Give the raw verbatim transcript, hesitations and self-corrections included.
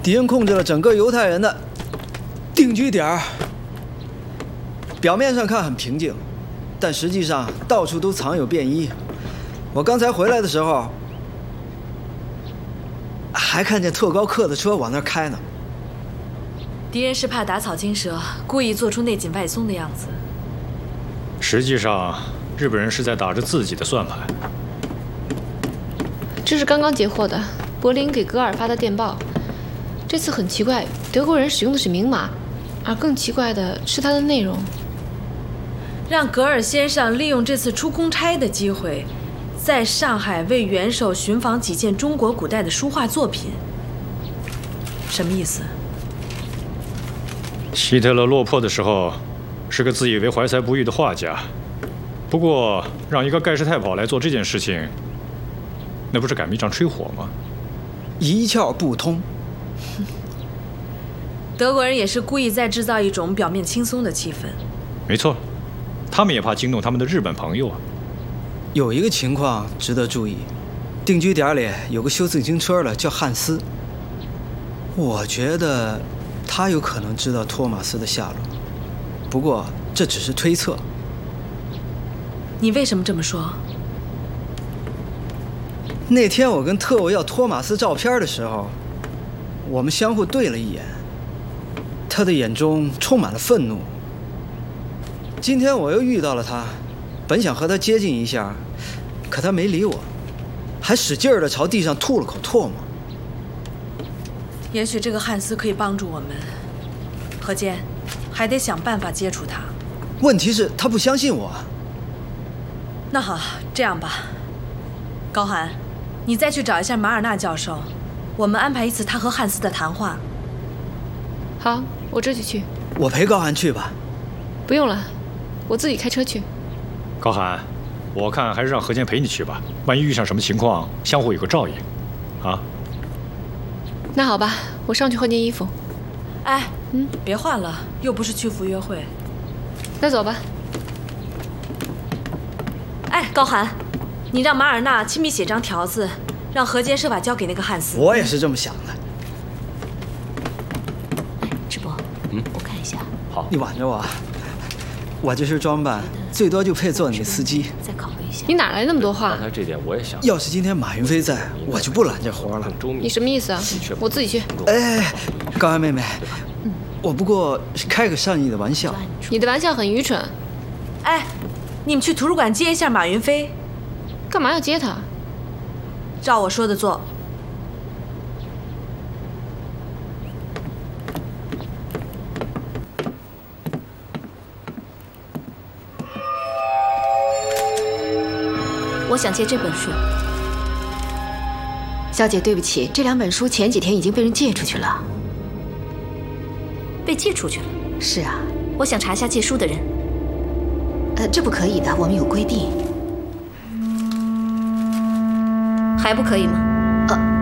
敌人控制了整个犹太人的定居点儿。表面上看很平静，但实际上到处都藏有便衣。我刚才回来的时候，还看见特高克的车往那儿开呢。 敌人是怕打草惊蛇，故意做出内紧外松的样子。 实际上，日本人是在打着自己的算盘。 这是刚刚截获的柏林给格尔发的电报。这次很奇怪，德国人使用的是明码，而更奇怪的是它的内容。 让格尔先生利用这次出公差的机会，在上海为元首寻访几件中国古代的书画作品。什么意思？ 希特勒落魄的时候，是个自以为怀才不遇的画家。不过，让一个盖世太保来做这件事情，那不是赶迷仗吹火吗？ 一窍不通。 德国人也是故意在制造一种表面轻松的气氛。 没错，他们也怕惊动他们的日本朋友啊。 有一个情况值得注意，定居点里有个修自行车的叫汉斯，我觉得他有可能知道托马斯的下落，不过这只是推测。 你为什么这么说？ 那天我跟特务要托马斯照片的时候，我们相互对了一眼，他的眼中充满了愤怒。今天我又遇到了他，本想和他接近一下，可他没理我，还使劲儿地朝地上吐了口唾沫。 也许这个汉斯可以帮助我们，何坚，还得想办法接触他。 问题是，他不相信我。 那好，这样吧，高寒，你再去找一下马尔纳教授，我们安排一次他和汉斯的谈话。 好，我这就去。 我陪高寒去吧。 不用了，我自己开车去。 高寒，我看还是让何坚陪你去吧，万一遇上什么情况，相互有个照应，啊？ 那好吧，我上去换件衣服。 哎，嗯，别换了，又不是去赴约会。 那走吧。 哎，高寒，你让马尔纳亲笔写张条子，让何坚设法交给那个汉斯。 我也是这么想的。 哎，直播，嗯，我看一下。 好， 你挽着我，我这身装扮最多就配做你的司机。 再考虑一下。 你哪来那么多话？ 刚才这点我也想。 要是今天马云飞在，我就不揽这活了。 你什么意思啊？我自己去。 哎，高寒妹妹，我不过是开个善意的玩笑。 你的玩笑很愚蠢。 哎，你们去图书馆接一下马云飞。 干嘛要接他？ 照我说的做。 我想借这本书。小姐，对不起，这两本书前几天已经被人借出去了。 被借出去了？ 是啊。 我想查一下借书的人。 呃，这不可以的，我们有规定。 还不可以吗？ 呃，